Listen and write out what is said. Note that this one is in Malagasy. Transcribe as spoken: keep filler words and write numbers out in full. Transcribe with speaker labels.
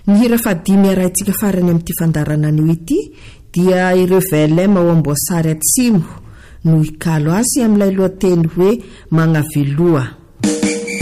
Speaker 1: Ny hira fadimy araintsika farany amin'ity fandarana anio ity dia ireo V L M ao Amboasary Atsimo no ikalo azy amin'ilay lohateny hoe Magnaveloa.